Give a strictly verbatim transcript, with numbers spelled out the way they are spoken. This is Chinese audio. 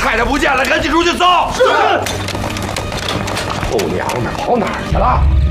太太不见了，赶紧出去搜。是。臭娘们跑哪儿去了？